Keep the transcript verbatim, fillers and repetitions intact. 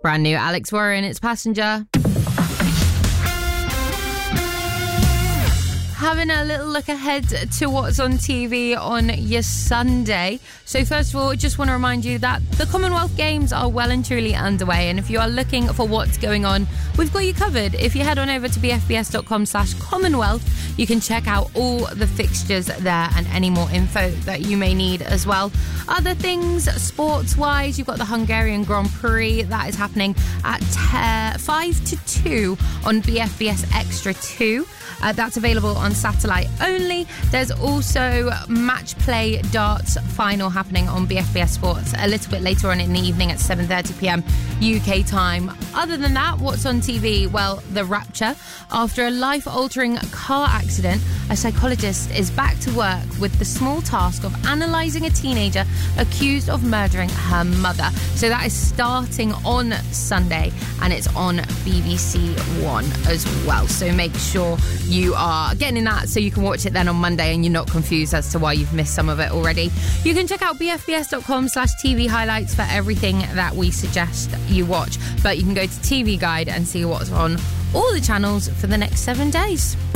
Brand new Alex Warren, it's Passenger. Having a little look ahead to what's on T V on your Sunday. So first of all, just want to remind you that the Commonwealth Games are well and truly underway, and if you are looking for what's going on, we've got you covered. If you head on over to b f b s dot com slash commonwealth, you can check out all the fixtures there and any more info that you may need as well. Other things, sports-wise, you've got the Hungarian Grand Prix. That is happening at uh, five to two on B F B S Extra two. Uh, that's available on satellite only. There's also Match Play Darts final happening on B F B S Sports a little bit later on in the evening at seven thirty p.m. U K time. Other than that, what's on T V? Well, The Rapture. After a life-altering car accident, a psychologist is back to work with the small task of analysing a teenager accused of murdering her mother. So that is starting on Sunday, and it's on B B C One as well. So make sure you are getting that so you can watch it then on Monday and you're not confused as to why you've missed some of it already. You can check out b f b s dot com slash t v highlights for everything that we suggest you watch. But you can go to T V Guide and see what's on all the channels for the next seven days.